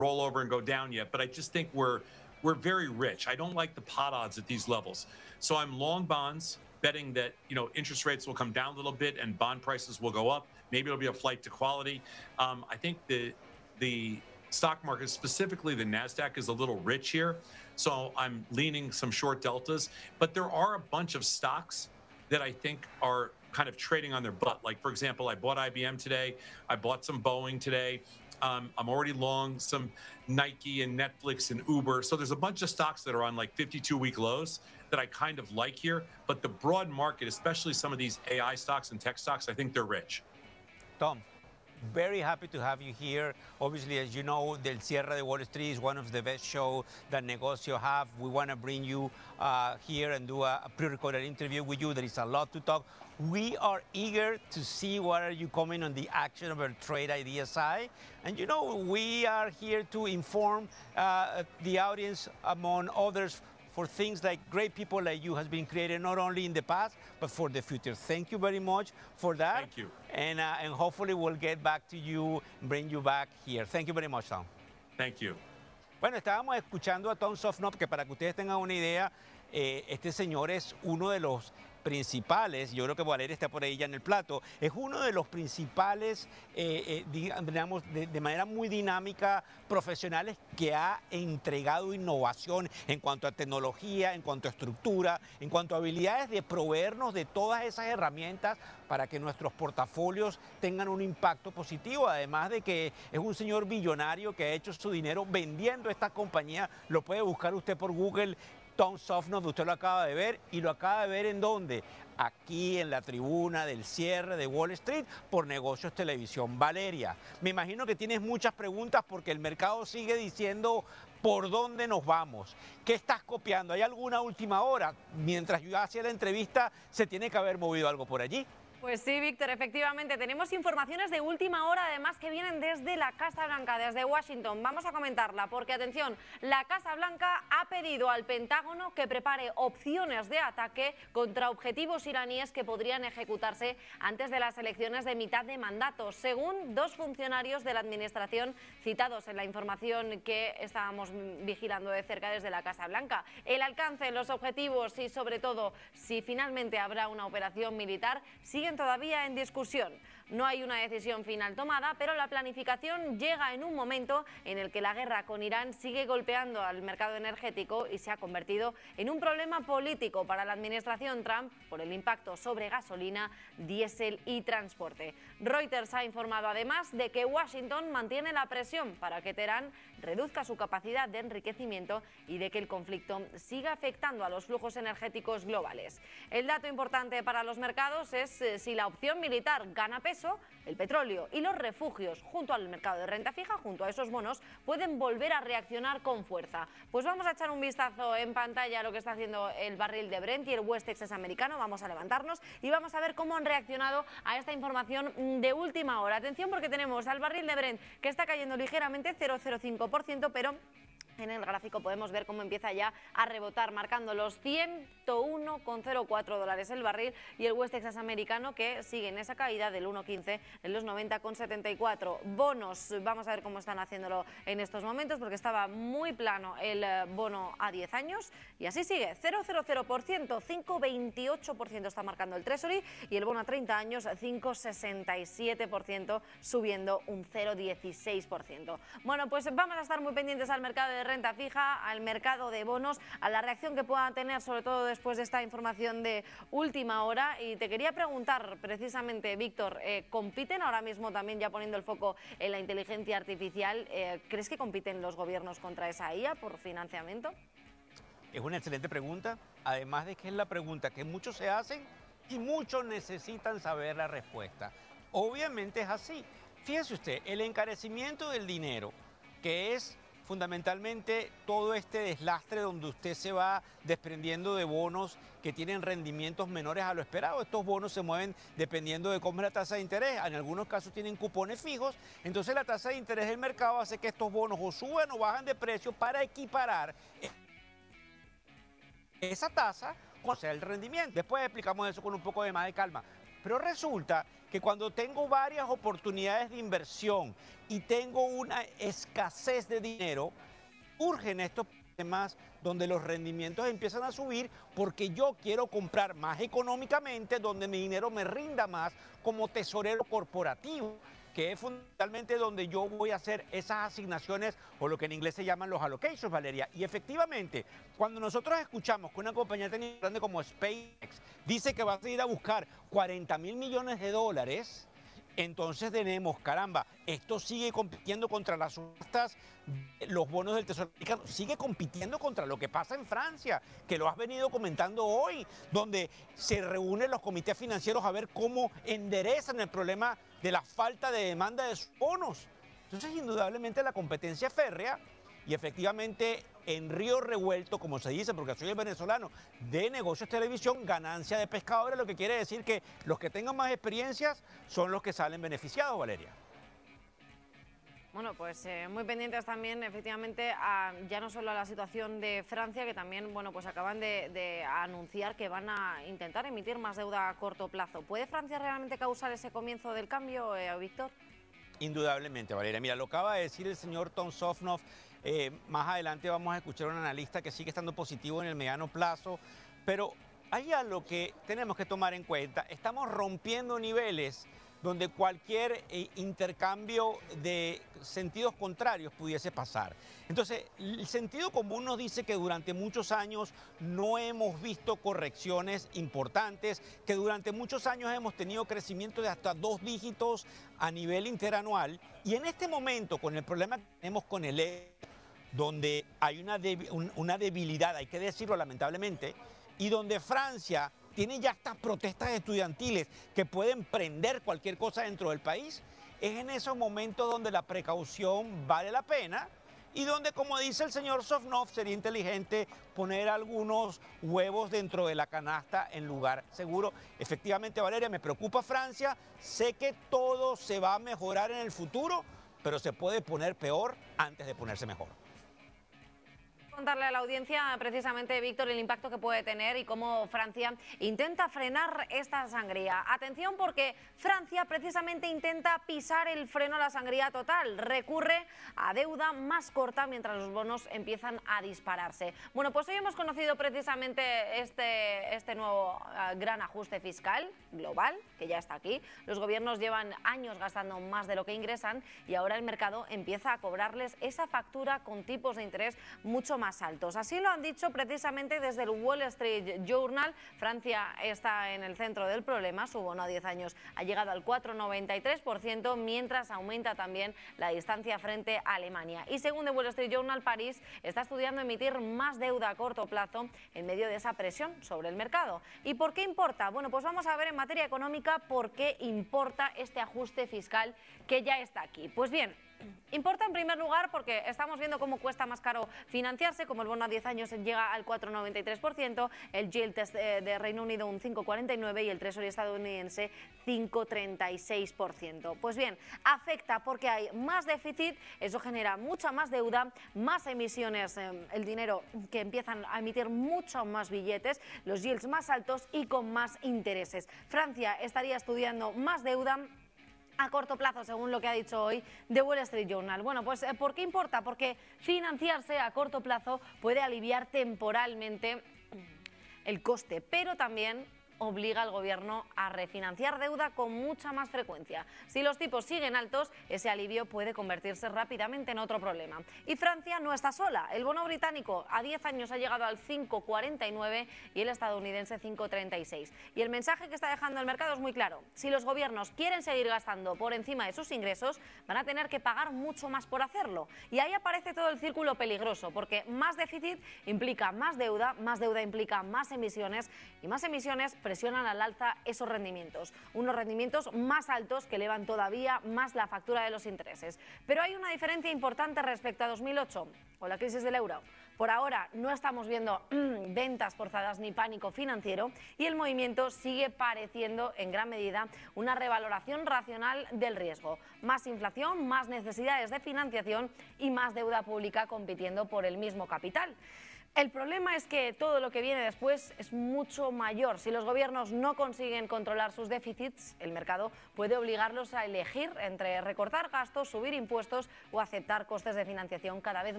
roll over and go down yet, but I just think we're very rich. I don't like the pot odds at these levels. So I'm long bonds, betting that interest rates will come down a little bit and bond prices will go up. Maybe it'll be a flight to quality. I think the stock market, specifically the NASDAQ, is a little rich here. So I'm leaning some short deltas. But there are a bunch of stocks that I think are kind of trading on their butt. Like, for example, I bought IBM today. I bought some Boeing today. I'm already long some Nike and Netflix and Uber. So there's a bunch of stocks that are on like 52-week lows that I kind of like here. But the broad market, especially some of these AI stocks and tech stocks, I think they're rich. Tom, very happy to have you here. Obviously, as you know, Del Cierre de Wall Street is one of the best shows that Negocio have. We want to bring you here and do a pre-recorded interview with you. There is a lot to talk. We are eager to see what are you coming on the action of our trade idea side. And we are here to inform the audience, among others, for things like great people like you has been created not only in the past, but for the future. Thank you very much for that. Thank you. And hopefully we'll get back to you, bring you back here. Thank you very much, Tom. Thank you. Bueno, estábamos escuchando a Tom Sofnoff, que para que ustedes tengan una idea, este señor es uno de los principales, yo creo que Valeria está por ahí ya en el plato, es uno de los principales, digamos, de manera muy dinámica, profesionales que ha entregado innovación en cuanto a tecnología, en cuanto a estructura, en cuanto a habilidades de proveernos de todas esas herramientas para que nuestros portafolios tengan un impacto positivo, además de que es un señor billonario que ha hecho su dinero vendiendo esta compañía. Lo puede buscar usted por Google, Tom Sofnoff, usted lo acaba de ver, y lo acaba de ver ¿en dónde? Aquí en la tribuna del cierre de Wall Street por Negocios Televisión. Valeria, me imagino que tienes muchas preguntas porque el mercado sigue diciendo por dónde nos vamos. ¿Qué estás copiando? ¿Hay alguna última hora? Mientras yo hacía la entrevista, se tiene que haber movido algo por allí. Pues sí, Víctor, efectivamente. Tenemos informaciones de última hora, además, que vienen desde la Casa Blanca, desde Washington. Vamos a comentarla porque, atención, la Casa Blanca ha pedido al Pentágono que prepare opciones de ataque contra objetivos iraníes que podrían ejecutarse antes de las elecciones de mitad de mandato, según dos funcionarios de la administración citados en la información que estábamos vigilando de cerca desde la Casa Blanca. El alcance, los objetivos y, sobre todo, si finalmente habrá una operación militar, siguen todavía en discusión. No hay una decisión final tomada, pero la planificación llega en un momento en el que la guerra con Irán sigue golpeando al mercado energético y se ha convertido en un problema político para la administración Trump por el impacto sobre gasolina, diésel y transporte. Reuters ha informado además de que Washington mantiene la presión para que Teherán reduzca su capacidad de enriquecimiento y de que el conflicto siga afectando a los flujos energéticos globales. El dato importante para los mercados es si la opción militar gana peso, el petróleo y los refugios junto al mercado de renta fija, junto a esos bonos, pueden volver a reaccionar con fuerza. Pues vamos a echar un vistazo en pantalla a lo que está haciendo el barril de Brent y el West Texas americano. Vamos a levantarnos y vamos a ver cómo han reaccionado a esta información de última hora. Atención, porque tenemos al barril de Brent que está cayendo ligeramente, 0,05%, pero en el gráfico podemos ver cómo empieza ya a rebotar, marcando los 101,04 dólares el barril, y el West Texas americano que sigue en esa caída del 1,15 en los 90,74. Bonos, vamos a ver cómo están haciéndolo en estos momentos, porque estaba muy plano el bono a 10 años y así sigue, 0,00%, 5,28% está marcando el Treasury, y el bono a 30 años 5,67%, subiendo un 0,16%. Bueno, pues vamos a estar muy pendientes al mercado de renta fija, al mercado de bonos, a la reacción que puedan tener, sobre todo después de esta información de última hora. Y te quería preguntar precisamente, Víctor, ¿compiten ahora mismo, también ya poniendo el foco en la inteligencia artificial, crees que compiten los gobiernos contra esa IA por financiamiento? Es una excelente pregunta, además de que es la pregunta que muchos se hacen y muchos necesitan saber la respuesta. Obviamente es así. Fíjese usted, el encarecimiento del dinero, que es fundamentalmente todo este deslastre donde usted se va desprendiendo de bonos que tienen rendimientos menores a lo esperado. Estos bonos se mueven dependiendo de cómo es la tasa de interés. En algunos casos tienen cupones fijos, entonces la tasa de interés del mercado hace que estos bonos o suban o bajan de precio para equiparar esa tasa con el rendimiento. Después explicamos eso con un poco de más de calma. Pero resulta que cuando tengo varias oportunidades de inversión y tengo una escasez de dinero, surgen estos problemas donde los rendimientos empiezan a subir porque yo quiero comprar más económicamente, donde mi dinero me rinda más como tesorero corporativo, que es fundamentalmente donde yo voy a hacer esas asignaciones o lo que en inglés se llaman los allocations, Valeria. Y efectivamente, cuando nosotros escuchamos que una compañía tan grande como SpaceX dice que va a ir a buscar 40.000 millones de dólares, entonces tenemos, caramba, esto sigue compitiendo contra las subastas, los bonos del Tesoro americano, sigue compitiendo contra lo que pasa en Francia, que lo has venido comentando hoy, donde se reúnen los comités financieros a ver cómo enderezan el problema de la falta de demanda de sus bonos. Entonces, indudablemente la competencia es férrea y efectivamente en río revuelto, como se dice, porque soy el venezolano, de negocios televisión, ganancia de pescadores, lo que quiere decir que los que tengan más experiencias son los que salen beneficiados, Valeria. Bueno, pues muy pendientes también, efectivamente, ya no solo a la situación de Francia, que también, bueno, pues acaban de anunciar que van a intentar emitir más deuda a corto plazo. ¿Puede Francia realmente causar ese comienzo del cambio, Víctor? Indudablemente, Valeria. Mira, lo acaba de decir el señor Tom Sofnoff. Más adelante vamos a escuchar a un analista que sigue estando positivo en el mediano plazo, pero hay algo que tenemos que tomar en cuenta. Estamos rompiendo niveles donde cualquier intercambio de sentidos contrarios pudiese pasar. Entonces, el sentido común nos dice que durante muchos años no hemos visto correcciones importantes, que durante muchos años hemos tenido crecimiento de hasta 2 dígitos a nivel interanual, y en este momento, con el problema que tenemos con el donde hay una debilidad, hay que decirlo lamentablemente, y donde Francia tiene ya estas protestas estudiantiles que pueden prender cualquier cosa dentro del país, es en esos momentos donde la precaución vale la pena y donde, como dice el señor Sofnoff, sería inteligente poner algunos huevos dentro de la canasta en lugar seguro. Efectivamente, Valeria, me preocupa Francia, sé que todo se va a mejorar en el futuro, pero se puede poner peor antes de ponerse mejor. Contarle a la audiencia precisamente, Víctor, el impacto que puede tener y cómo Francia intenta frenar esta sangría. Atención, porque Francia precisamente intenta pisar el freno a la sangría total. Recurre a deuda más corta mientras los bonos empiezan a dispararse. Bueno, pues hoy hemos conocido precisamente este nuevo gran ajuste fiscal global, que ya está aquí. Los gobiernos llevan años gastando más de lo que ingresan y ahora el mercado empieza a cobrarles esa factura con tipos de interés mucho más altos. Así lo han dicho precisamente desde el Wall Street Journal. Francia está en el centro del problema. Su bono a 10 años ha llegado al 4,93%, mientras aumenta también la distancia frente a Alemania. Y según el Wall Street Journal, París está estudiando emitir más deuda a corto plazo en medio de esa presión sobre el mercado. ¿Y por qué importa? Bueno, pues vamos a ver en materia económica por qué importa este ajuste fiscal que ya está aquí. Pues bien, importa en primer lugar porque estamos viendo cómo cuesta más caro financiarse, como el bono a 10 años llega al 4,93%, el yield de Reino Unido un 5,49% y el Treasury estadounidense 5,36%. Pues bien, afecta porque hay más déficit, eso genera mucha más deuda, más emisiones, el dinero que empiezan a emitir mucho más billetes, los yields más altos y con más intereses. Francia estaría estudiando más deuda a corto plazo, según lo que ha dicho hoy The Wall Street Journal. Bueno, pues ¿por qué importa? Porque financiarse a corto plazo puede aliviar temporalmente el coste, pero también obliga al gobierno a refinanciar deuda con mucha más frecuencia. Si los tipos siguen altos, ese alivio puede convertirse rápidamente en otro problema. Y Francia no está sola. El bono británico a 10 años ha llegado al 5,49 y el estadounidense 5,36. Y el mensaje que está dejando el mercado es muy claro. Si los gobiernos quieren seguir gastando por encima de sus ingresos, van a tener que pagar mucho más por hacerlo. Y ahí aparece todo el círculo peligroso, porque más déficit implica más deuda implica más emisiones, y más emisiones presionan al alza esos rendimientos, unos rendimientos más altos que elevan todavía más la factura de los intereses. Pero hay una diferencia importante respecto a 2008, o la crisis del euro. Por ahora no estamos viendo ventas forzadas ni pánico financiero y el movimiento sigue pareciendo en gran medida una revaloración racional del riesgo. Más inflación, más necesidades de financiación y más deuda pública compitiendo por el mismo capital. El problema es que todo lo que viene después es mucho mayor. Si los gobiernos no consiguen controlar sus déficits, el mercado puede obligarlos a elegir entre recortar gastos, subir impuestos o aceptar costes de financiación cada vez